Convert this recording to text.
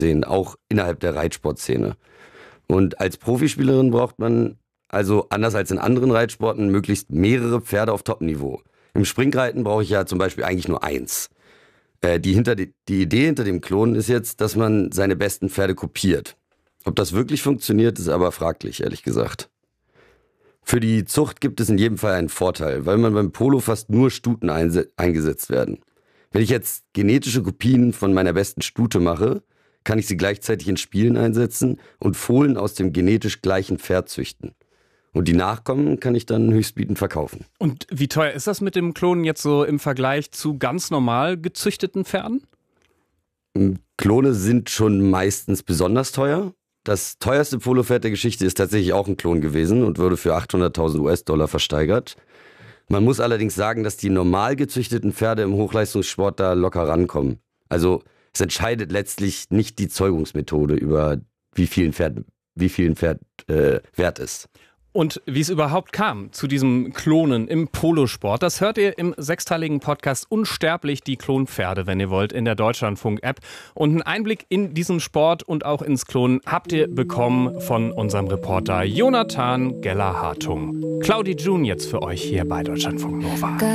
sehen, auch innerhalb der Reitsportszene. Und als Profispielerin braucht man also anders als in anderen Reitsporten möglichst mehrere Pferde auf Top-Niveau. Im Springreiten brauche ich ja zum Beispiel eigentlich nur eins. Die Idee hinter dem Klonen ist jetzt, dass man seine besten Pferde kopiert. Ob das wirklich funktioniert, ist aber fraglich, ehrlich gesagt. Für die Zucht gibt es in jedem Fall einen Vorteil, weil man beim Polo fast nur Stuten eingesetzt werden. Wenn ich jetzt genetische Kopien von meiner besten Stute mache, kann ich sie gleichzeitig in Spielen einsetzen und Fohlen aus dem genetisch gleichen Pferd züchten. Und die Nachkommen kann ich dann höchstbietend verkaufen. Und wie teuer ist das mit dem Klonen jetzt so im Vergleich zu ganz normal gezüchteten Pferden? Klone sind schon meistens besonders teuer. Das teuerste Polopferd der Geschichte ist tatsächlich auch ein Klon gewesen und wurde für 800.000 US-Dollar versteigert. Man muss allerdings sagen, dass die normal gezüchteten Pferde im Hochleistungssport da locker rankommen. Also es entscheidet letztlich nicht die Zeugungsmethode über wie viel ein Pferd wert ist. Und wie es überhaupt kam zu diesem Klonen im Polosport, das hört ihr im sechsteiligen Podcast Unsterblich, die Klonpferde, wenn ihr wollt, in der Deutschlandfunk-App. Und einen Einblick in diesen Sport und auch ins Klonen habt ihr bekommen von unserem Reporter Jonathan Geller-Hartung. Claudi June jetzt für euch hier bei Deutschlandfunk Nova.